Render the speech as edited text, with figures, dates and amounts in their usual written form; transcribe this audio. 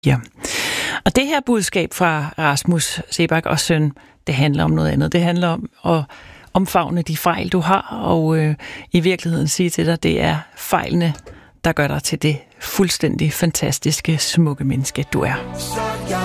Ja. Og det her budskab fra Rasmus Seebach og søn, det handler om noget andet. Det handler om at omfavne de fejl, du har, og i virkeligheden sige til dig, det er fejlene, der gør dig til det fuldstændig fantastiske, smukke menneske, du er.